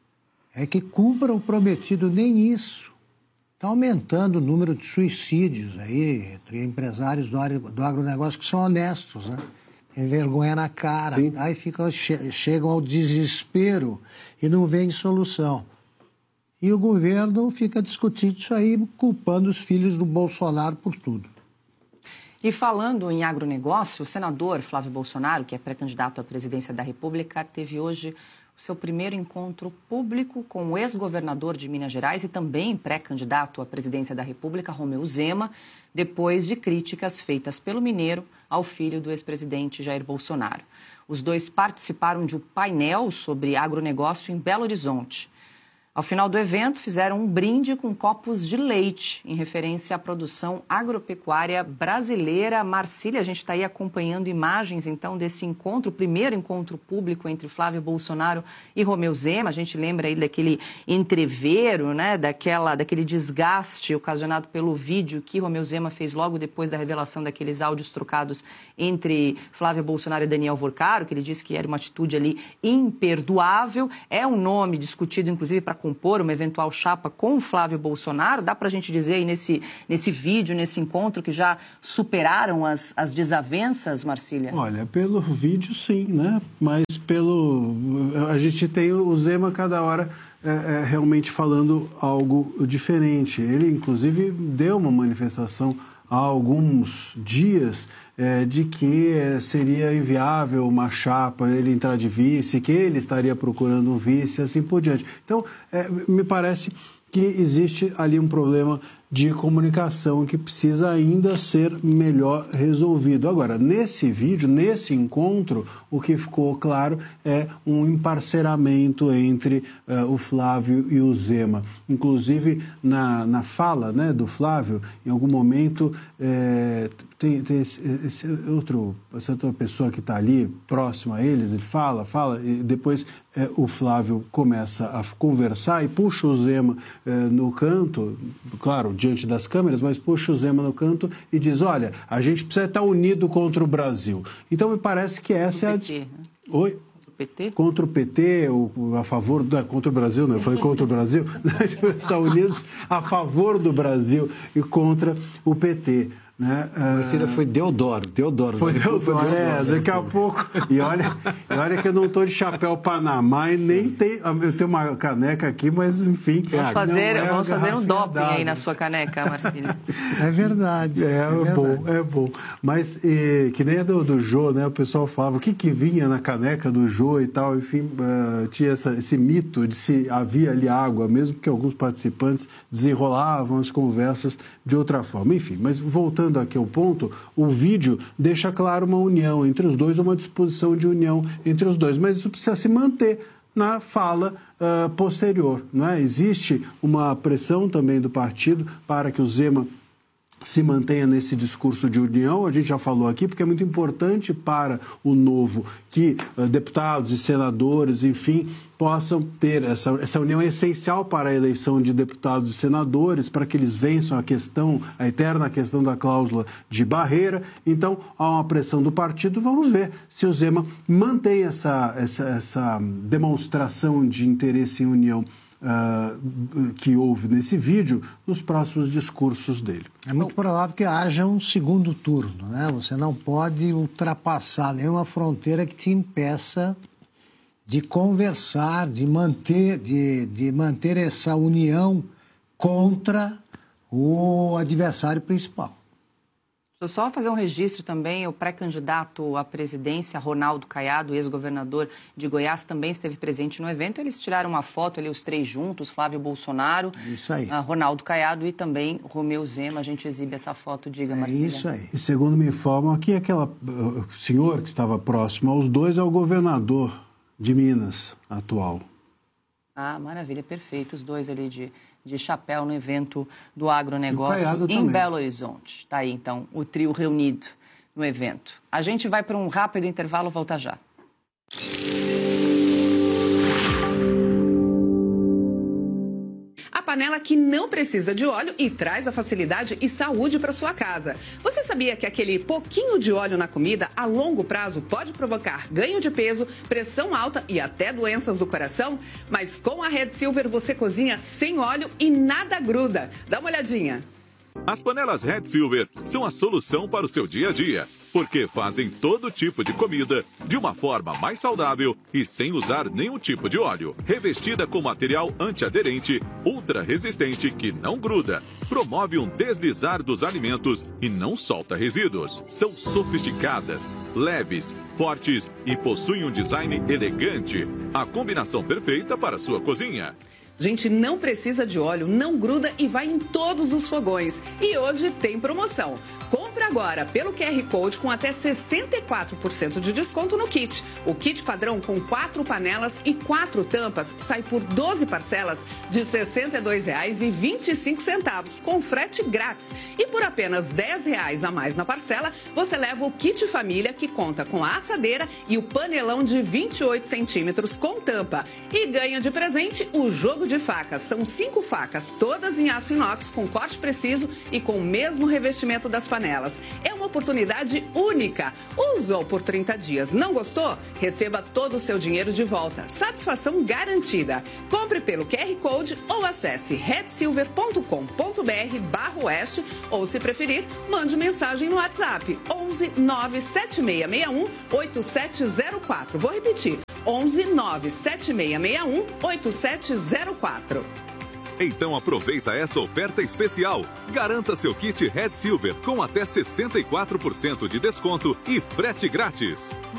É que cumpra o prometido, nem isso. Está aumentando o número de suicídios aí entre empresários do, do agronegócio que são honestos, né? Tem vergonha na cara. Sim. Aí fica, che, chegam ao desespero e não vem solução. E o governo fica discutindo isso aí, culpando os filhos do Bolsonaro por tudo. E falando em agronegócio, o senador Flávio Bolsonaro, que é pré-candidato à presidência da República, teve hoje o seu primeiro encontro público com o ex-governador de Minas Gerais e também pré-candidato à presidência da República, Romeu Zema, depois de críticas feitas pelo mineiro ao filho do ex-presidente Jair Bolsonaro. Os dois participaram de um painel sobre agronegócio em Belo Horizonte. Ao final do evento, fizeram um brinde com copos de leite, em referência à produção agropecuária brasileira. Marcília, a gente está aí acompanhando imagens, então, desse encontro, o primeiro encontro público entre Flávio Bolsonaro e Romeu Zema. A gente lembra aí daquele entrevero, né, daquela, daquele desgaste ocasionado pelo vídeo que Romeu Zema fez logo depois da revelação daqueles áudios trocados entre Flávio Bolsonaro e Daniel Vorcaro, que ele disse que era uma atitude ali imperdoável. É um nome discutido, inclusive, para compor uma eventual chapa com o Flávio Bolsonaro. Dá para a gente dizer aí nesse, nesse vídeo, nesse encontro, que já superaram as, as desavenças, Marcília? Olha, pelo vídeo sim, né? Mas pelo... A gente tem o Zema cada hora é, é, realmente falando algo diferente. Ele, inclusive, deu uma manifestação há alguns dias é, de que é, seria inviável uma chapa, ele entrar de vice, que ele estaria procurando um vice e assim por diante. Então, é, me parece que existe ali um problema de comunicação que precisa ainda ser melhor resolvido. Agora, nesse vídeo, nesse encontro, o que ficou claro é um emparceramento entre uh, o Flávio e o Zema. Inclusive, na, na fala, né, do Flávio, em algum momento, é, tem, tem esse, esse outro, essa outra pessoa que está ali, próxima a eles, ele fala, fala, e depois é, o Flávio começa a conversar e puxa o Zema é, no canto, claro, diante das câmeras, mas puxa o Zema no canto e diz, olha, a gente precisa estar unido contra o Brasil. Então, me parece que essa é a... P T, né? Oi? P T? Contra o P T, ou a favor, da, contra o Brasil, não, foi contra o Brasil, estão unidos a favor do Brasil e contra o P T. Né? Marcília, foi Deodoro, Deodoro. Foi Deodoro, é, daqui a pouco. E olha, e olha que eu não estou de chapéu Panamá e nem tem. Eu tenho uma caneca aqui, mas enfim. Vamos fazer, é vamos fazer um doping aí na sua caneca, Marcília. É verdade. É, é, é bom, é bom. Mas e, que nem a do, do Jô, né? O pessoal falava o que, que vinha na caneca do Jô e tal. Enfim, uh, tinha essa, esse mito de se havia ali água, mesmo que alguns participantes desenrolavam as conversas de outra forma. Enfim, mas voltando aqui ao ponto, o vídeo deixa claro uma união entre os dois, uma disposição de união entre os dois, mas isso precisa se manter na fala uh, posterior, né? Existe uma pressão também do partido para que o Zema se mantenha nesse discurso de união, a gente já falou aqui, porque é muito importante para o Novo que uh, deputados e senadores, enfim, possam ter essa, essa união é essencial para a eleição de deputados e senadores, para que eles vençam a questão, a eterna questão da cláusula de barreira. Então, há uma pressão do partido, vamos ver se o Zema mantém essa, essa, essa demonstração de interesse em união Uh, que houve nesse vídeo nos próximos discursos dele. É muito provável que haja um segundo turno, né? Você não pode ultrapassar nenhuma fronteira que te impeça de conversar, de manter, de, de manter essa união contra o adversário principal. Deixa eu só fazer um registro também, o pré-candidato à presidência, Ronaldo Caiado, ex-governador de Goiás, também esteve presente no evento. Eles tiraram uma foto ali, os três juntos, Flávio Bolsonaro, isso aí. Uh, Ronaldo Caiado e também Romeu Zema. A gente exibe essa foto, diga, Marcília. É isso aí. E segundo me informam, aqui aquela uh, senhor que estava próximo aos dois é o governador de Minas atual. Ah, maravilha, perfeito. Os dois ali de, de chapéu no evento do agronegócio em também. Belo Horizonte. Está aí, então, o trio reunido no evento. A gente vai para um rápido intervalo, volta já. A panela que não precisa de óleo e traz a facilidade e saúde para sua casa. Você sabia que aquele pouquinho de óleo na comida, a longo prazo, pode provocar ganho de peso, pressão alta e até doenças do coração? Mas com a Red Silver você cozinha sem óleo e nada gruda. Dá uma olhadinha. As panelas Red Silver são a solução para o seu dia a dia, porque fazem todo tipo de comida de uma forma mais saudável e sem usar nenhum tipo de óleo. Revestida com material antiaderente, ultra resistente que não gruda, promove um deslizar dos alimentos e não solta resíduos. São sofisticadas, leves, fortes e possuem um design elegante. A combinação perfeita para a sua cozinha. Gente, não precisa de óleo, não gruda e vai em todos os fogões. E hoje tem promoção. Compre Compre agora pelo Q R Code com até sessenta e quatro por cento de desconto no kit. O kit padrão com quatro panelas e quatro tampas sai por doze parcelas de sessenta e dois reais e vinte e cinco centavos, com frete grátis. E por apenas dez reais a mais na parcela, você leva o kit família, que conta com a assadeira e o panelão de vinte e oito centímetros com tampa. E ganha de presente o jogo de facas. São cinco facas, todas em aço inox, com corte preciso e com o mesmo revestimento das panelas. É uma oportunidade única. Usou por trinta dias, não gostou? Receba todo o seu dinheiro de volta. Satisfação garantida. Compre pelo Q R Code ou acesse red silver ponto com ponto br barra oeste, ou se preferir, mande mensagem no WhatsApp onze nove sete seis seis um oito sete zero quatro. Vou repetir, onze nove sete seis seis um oito sete zero quatro. Então aproveita essa oferta especial. Garanta seu kit Red Silver com até sessenta e quatro por cento de desconto e frete grátis.